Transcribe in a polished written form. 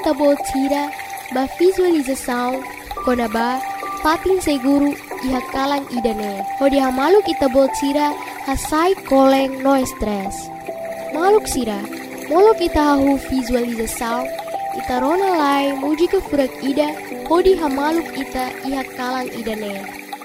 ita bol tira ba visualização kona ba patin seguro iha kalang idane. Hodi ha maluk ita bol tira hasai koleng no stress. Maluk sira, molok ita hahu visualização ita rona lai muji ke furak ida hodi ha maluk ita iha kalang idane.